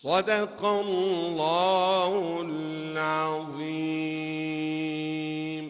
صدق الله العظيم.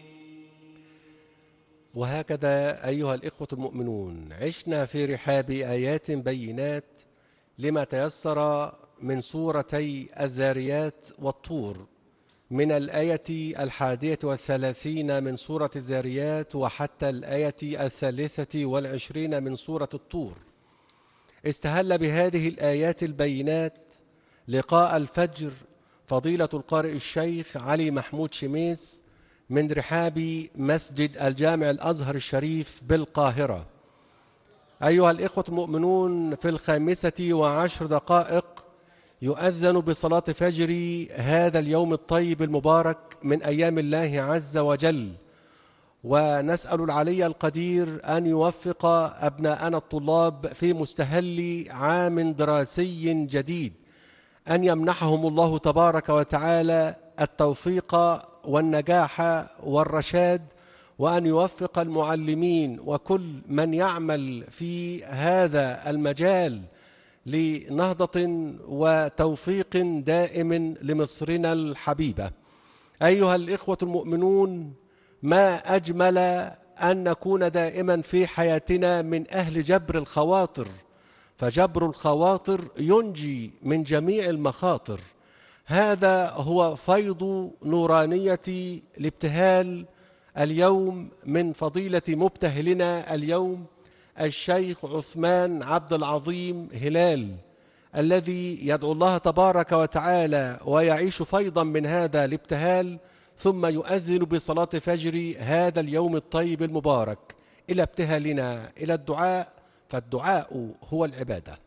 وهكذا أيها الإخوة المؤمنون عشنا في رحاب آيات بينات لما تيسر من سورتي الذاريات والطور، من الآية 31 من سورة الذاريات وحتى الآية 23 من سورة الطور. استهل بهذه الآيات البينات لقاء الفجر فضيلة القارئ الشيخ علي محمود شميس من رحاب مسجد الجامع الأزهر الشريف بالقاهرة. أيها الإخوة المؤمنون، في 15:10 يؤذن بصلاة فجر هذا اليوم الطيب المبارك من أيام الله عز وجل، ونسأل العلي القدير أن يوفق أبناءنا الطلاب في مستهل عام دراسي جديد، أن يمنحهم الله تبارك وتعالى التوفيق والنجاح والرشاد، وأن يوفق المعلمين وكل من يعمل في هذا المجال لنهضة وتوفيق دائم لمصرنا الحبيبة. أيها الإخوة المؤمنون، ما أجمل أن نكون دائما في حياتنا من أهل جبر الخواطر، فجبر الخواطر ينجي من جميع المخاطر. هذا هو فيض نورانية الابتهال اليوم من فضيلة مبتهلنا اليوم الشيخ عثمان عبد العظيم هلال، الذي يدعو الله تبارك وتعالى ويعيش فيضا من هذا الابتهال، ثم يؤذن بصلاة فجر هذا اليوم الطيب المبارك إلى ابتهالنا إلى الدعاء، فالدعاء هو العبادة.